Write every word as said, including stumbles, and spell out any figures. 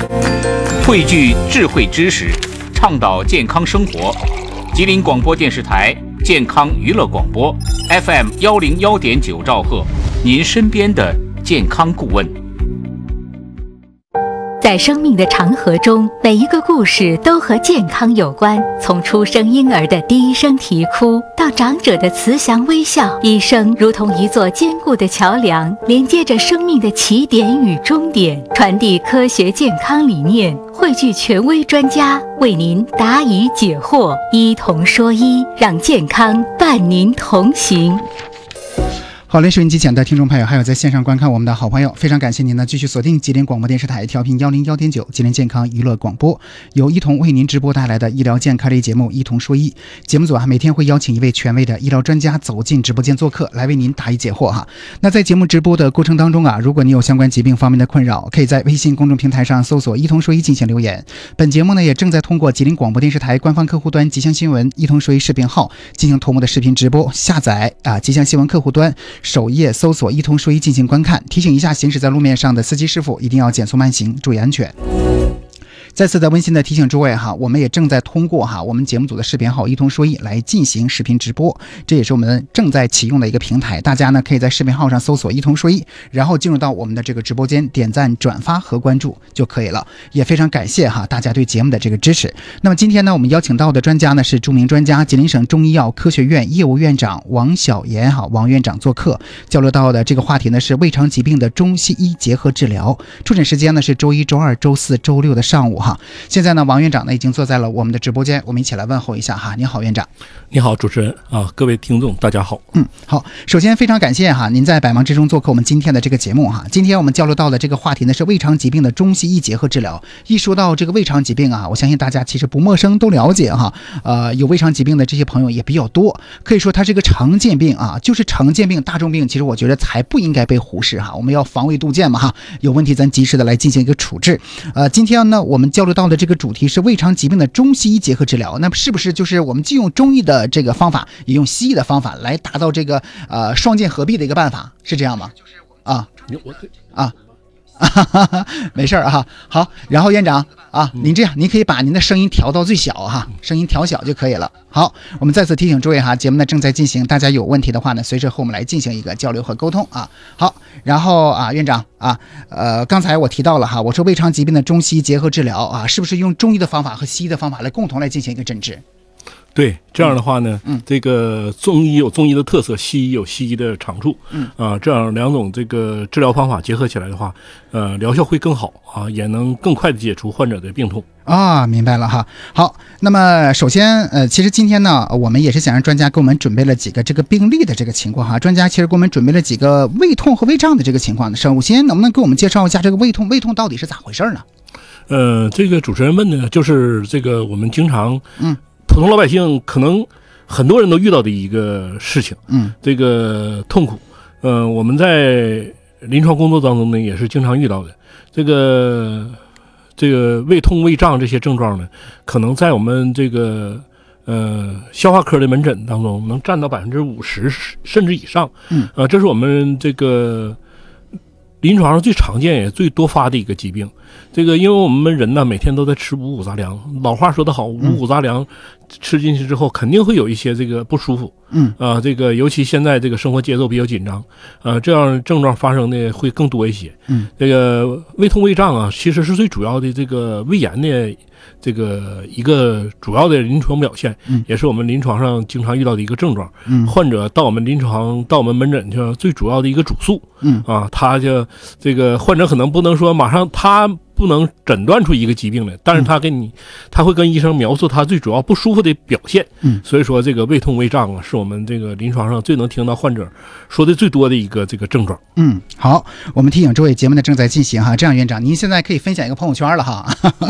汇聚智慧知识，倡导健康生活。吉林广播电视台健康娱乐广播 F M 幺零幺点九兆赫，您身边的健康顾问。 在生命的长河中，每一个故事都和健康有关。从出生婴儿的第一声啼哭，到长者的慈祥微笑，医生如同一座坚固的桥梁，连接着生命的起点与终点，传递科学健康理念，汇聚权威专家，为您答疑解惑，医同说医，让健康伴您同行。 好嘞，收音机前的听众朋友，还有在线上观看我们的好朋友，非常感谢您呢继续锁定吉林广播电视台调频幺零幺点九吉林健康娱乐广播，由一同为您直播带来的医疗健康类节目一同说医。节目组啊每天会邀请一位权威的医疗专家走进直播间做客，来为您答疑解惑哈。那在节目直播的过程当中啊，如果你有相关疾病方面的困扰，可以在微信公众平台上搜索一同说医进行留言。本节目呢也正在通过吉林广播电视台官方客户端吉祥新闻一同说医视频号进行同步的视频直播，下载啊吉祥新闻客户端首页搜索一同说医进行观看。提醒一下行驶在路面上的司机师傅一定要减速慢行，注意安全。再次的温馨的提醒诸位哈，我们也正在通过哈我们节目组的视频号一同说医来进行视频直播，这也是我们正在启用的一个平台。大家呢可以在视频号上搜索一同说医，然后进入到我们的这个直播间，点赞、转发和关注就可以了。也非常感谢哈大家对节目的这个支持。那么今天呢，我们邀请到的专家呢是著名专家吉林省中医药科学院业务院长王晓岩哈王院长做客，交流到的这个话题呢是胃肠疾病的中西医结合治疗。出诊时间呢是周一、周二、周四、周六的上午哈。现在呢，王院长呢已经坐在了我们的直播间，我们一起来问候一下哈。您好，院长。 你好，主持人啊，各位听众，大家好。 嗯，好，首先非常感谢哈，您在百忙之中做客我们今天的这个节目哈。今天我们交流到的这个话题呢是胃肠疾病的中西医结合治疗。一说到这个胃肠疾病啊，我相信大家其实不陌生，都了解哈。呃，有胃肠疾病的这些朋友也比较多，可以说它是一个常见病啊，就是常见病、大众病，其实我觉得才不应该被忽视哈。我们要防微杜渐嘛哈，有问题咱及时的来进行一个处置。呃，今天呢我们交流到的这个主题是胃肠疾病的中西医结合治疗，那是不是就是我们既用中医的这个方法，也用西医的方法来达到这个呃双剑合璧的一个办法，是这样吗？啊，啊。没事啊，好，然后院长啊，您这样，您可以把您的声音调到最小哈，声音调小就可以了。好，我们再次提醒诸位哈，节目呢正在进行，大家有问题的话呢，随时和我们来进行一个交流和沟通啊。好，然后啊，院长啊，呃，刚才我提到了哈，我说胃肠疾病的中西医结合治疗啊，是不是用中医的方法和西医的方法来共同来进行一个诊治？ 对，这样的话呢，嗯，这个中医有中医的特色，西医有西医的长处，嗯啊，这样两种这个治疗方法结合起来的话，呃，疗效会更好啊，也能更快的解除患者的病痛。 啊，明白了哈。好，那么首先，呃，其实今天呢，我们也是想让专家给我们准备了几个这个病例的这个情况哈。专家其实给我们准备了几个胃痛和胃胀的这个情况。首先，能不能给我们介绍一下这个胃痛？胃痛到底是咋回事呢？ 呃，这个主持人问的就是这个我们经常，嗯。普通老百姓可能很多人都遇到的一个事情，嗯，这个痛苦，呃，我们在临床工作当中呢也是经常遇到的。这个这个胃痛、胃胀这些症状呢，可能在我们这个呃消化科的门诊当中能占到百分之五十甚至以上，嗯，啊、呃，这是我们这个临床上最常见也最多发的一个疾病。这个因为我们人呢每天都在吃五谷杂粮，老话说得好，五谷杂粮吃进去之后肯定会有一些这个不舒服，嗯啊、呃，这个尤其现在这个生活节奏比较紧张，啊、呃，这样症状发生的会更多一些。嗯，这个胃痛胃胀啊，其实是最主要的这个胃炎的这个一个主要的临床表现，嗯，也是我们临床上经常遇到的一个症状。嗯，患者到我们临床到我们门诊去最主要的一个主诉，嗯啊，他就这个患者可能不能说马上他不能诊断出一个疾病来，但是他跟你他会跟医生描述他最主要不舒服的表现。嗯，所以说这个胃痛胃胀啊，是我们这个临床上最能听到患者说的最多的一个这个症状。 嗯，好，我们提醒诸位，节目呢正在进行哈，这样院长您现在可以分享一个朋友圈了哈。